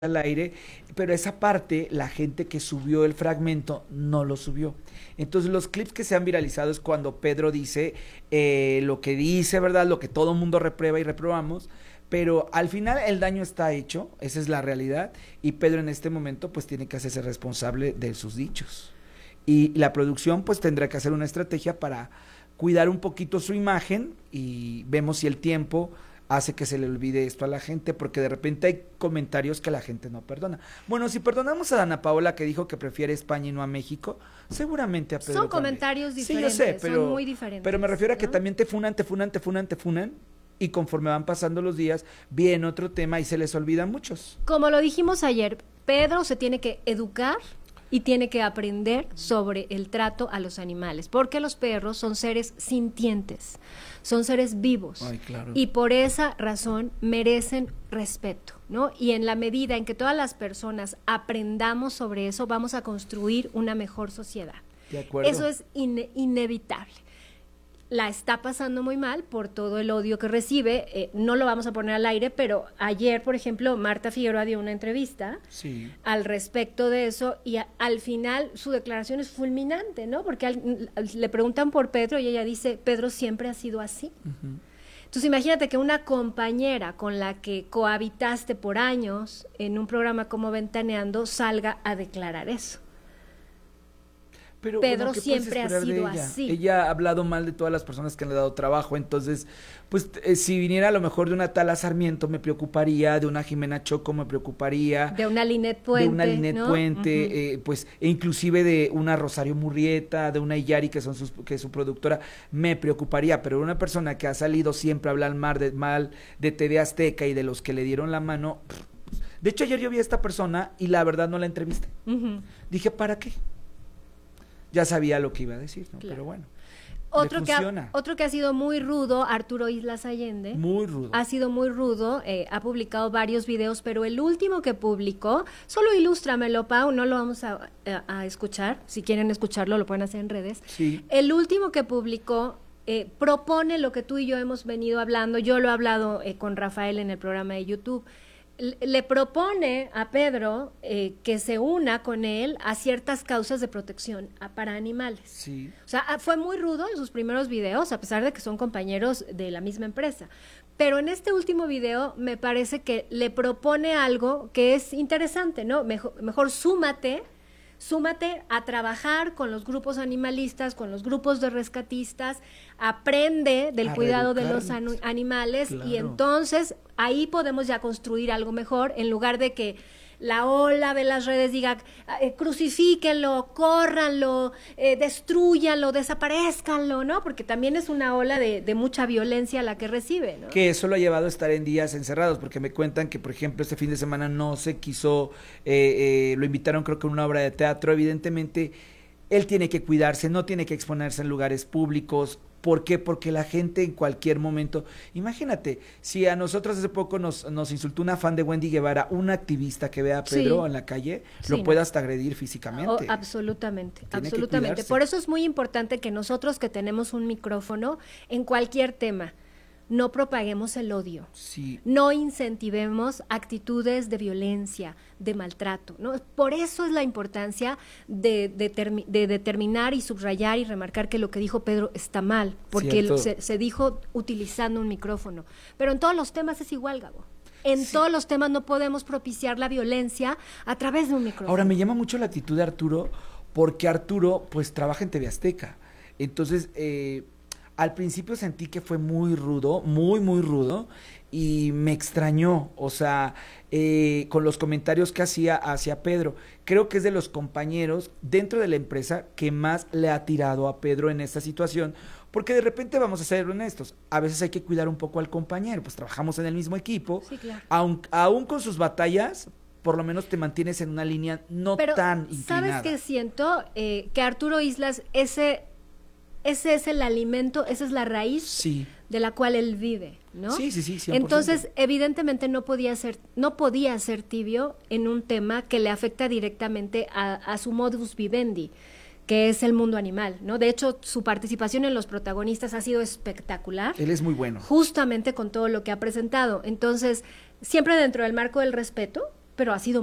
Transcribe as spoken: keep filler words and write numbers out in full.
al aire, pero esa parte, la gente que subió el fragmento no lo subió. Entonces los clips que se han viralizado es cuando Pedro dice eh, lo que dice, ¿verdad? Lo que todo el mundo reprueba y reprobamos, pero al final el daño está hecho, esa es la realidad, y Pedro en este momento pues tiene que hacerse responsable de sus dichos. Y la producción pues tendrá que hacer una estrategia para cuidar un poquito su imagen y vemos si el tiempo hace que se le olvide esto a la gente, porque de repente hay comentarios que la gente no perdona. Bueno, si perdonamos a Dana Paola que dijo que prefiere España y no a México, seguramente a Pedro Son también. comentarios diferentes, sí, yo sé, pero, son muy diferentes. Pero me refiero a que ¿no? también te funan, te funan, te funan, te funan, y conforme van pasando los días, viene otro tema y se les olvidan muchos. Como lo dijimos ayer, Pedro se tiene que educar y tiene que aprender sobre el trato a los animales, porque los perros son seres sintientes, son seres vivos. Ay, claro. Y por esa razón merecen respeto, ¿no? Y en la medida en que todas las personas aprendamos sobre eso, vamos a construir una mejor sociedad. De acuerdo. Eso es in- inevitable. La está pasando muy mal por todo el odio que recibe, eh, no lo vamos a poner al aire, pero ayer, por ejemplo, Marta Figueroa dio una entrevista sí. al respecto de eso y a, al final su declaración es fulminante, ¿no? Porque al, le preguntan por Pedro y ella dice, Pedro siempre ha sido así. Uh-huh. Entonces imagínate que una compañera con la que cohabitaste por años en un programa como Ventaneando salga a declarar eso. Pero, Pedro bueno, siempre ha sido ella? así. Ella ha hablado mal de todas las personas que le han dado trabajo, entonces, pues, eh, si viniera a lo mejor de una Tala Sarmiento me preocuparía, de una Jimena Choco me preocuparía. De una Linet Puente, De una Linet ¿no? Puente, Uh-huh. eh, pues, e inclusive de una Rosario Murrieta, de una Iyari, que, son sus, que es su productora, me preocuparía, pero una persona que ha salido siempre a hablar mal de, mal de T V Azteca y de los que le dieron la mano, pff, de hecho ayer yo vi a esta persona y la verdad no la entrevisté. Uh-huh. Dije, ¿para qué? Ya sabía lo que iba a decir, ¿no? Claro. Pero bueno. Otro que, ha, otro que ha sido muy rudo, Arturo Islas Allende. Muy rudo. Ha sido muy rudo, eh, ha publicado varios videos, pero el último que publicó, solo ilústramelo, Pau, no lo vamos a, a, a escuchar. Si quieren escucharlo, lo pueden hacer en redes. Sí. El último que publicó eh, propone lo que tú y yo hemos venido hablando. Yo lo he hablado eh, con Rafael en el programa de YouTube. Le propone a Pedro eh, que se una con él a ciertas causas de protección a, para animales. Sí. O sea, fue muy rudo en sus primeros videos, a pesar de que son compañeros de la misma empresa. Pero en este último video me parece que le propone algo que es interesante, ¿no? Mejor, mejor súmate, súmate a trabajar con los grupos animalistas, con los grupos de rescatistas, aprende del a cuidado de los anu- animales claro. Y entonces ahí podemos ya construir algo mejor en lugar de que la ola de las redes diga eh, crucifíquenlo, córranlo, eh, destruyanlo, desaparezcanlo, ¿no? Porque también es una ola de, de mucha violencia la que recibe, ¿no? Que eso lo ha llevado a estar en días encerrados, porque me cuentan que, por ejemplo, este fin de semana no se quiso, eh, eh, lo invitaron creo que a una obra de teatro, evidentemente él tiene que cuidarse, no tiene que exponerse en lugares públicos. ¿Por qué? Porque la gente en cualquier momento, imagínate, si a nosotros hace poco nos, nos insultó una fan de Wendy Guevara, una activista que vea a Pedro sí. en la calle, sí, lo puede no. hasta agredir físicamente. Oh, absolutamente, Tiene absolutamente. Por eso es muy importante que nosotros que tenemos un micrófono en cualquier tema, no propaguemos el odio, sí. no incentivemos actitudes de violencia, de maltrato, ¿no? Por eso es la importancia de, de, termi- de determinar y subrayar y remarcar que lo que dijo Pedro está mal, porque se, se dijo utilizando un micrófono. Pero en todos los temas es igual, Gabo. En sí. todos los temas no podemos propiciar la violencia a través de un micrófono. Ahora, me llama mucho la actitud de Arturo, porque Arturo, pues, trabaja en T V Azteca. Entonces, eh... al principio sentí que fue muy rudo, muy, muy rudo, y me extrañó, o sea, eh, con los comentarios que hacía hacia Pedro. Creo que es de los compañeros dentro de la empresa que más le ha tirado a Pedro en esta situación, porque de repente, vamos a ser honestos, a veces hay que cuidar un poco al compañero, pues trabajamos en el mismo equipo, sí, claro. aun, aún con sus batallas, por lo menos te mantienes en una línea no Pero, tan inclinada. ¿sabes qué siento? Eh, que Arturo Islas, ese... Ese es el alimento, esa es la raíz sí. de la cual él vive, ¿no? Sí, sí, sí, cien por ciento. Entonces, evidentemente no podía ser, no podía ser tibio en un tema que le afecta directamente a, a su modus vivendi, que es el mundo animal, ¿no? De hecho, su participación en Los Protagonistas ha sido espectacular. Él es muy bueno. Justamente con todo lo que ha presentado. Entonces, siempre dentro del marco del respeto, pero ha sido